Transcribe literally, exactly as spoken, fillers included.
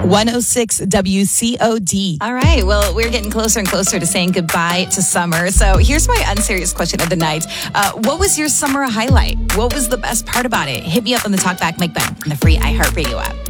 one oh six W C O D. All right. Well, we're getting closer and closer to saying goodbye to summer. So here's my unserious question of the night. Uh, what was your summer highlight? What was the best part about it? Hit me up on the Talkback Mike Ben on the free iHeartRadio app.